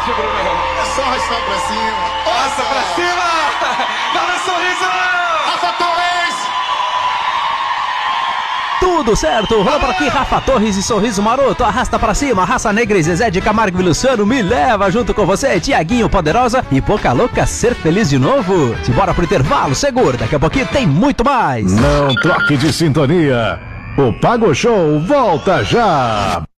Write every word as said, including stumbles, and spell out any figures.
forte, Bruno. É só arrastar pra cima. Passa pra cima! Dá um sorriso! Rafa Torres! Tudo certo, vamos por aqui, Rafa Torres e Sorriso Maroto, arrasta pra cima, Raça Negra e Zezé de Camargo e Luciano, me leva junto com você, Tiaguinho Poderosa e Boca Louca, ser feliz de novo. Simbora pro intervalo, segura, daqui a pouquinho tem muito mais. Não troque de sintonia, o Pago Show volta já.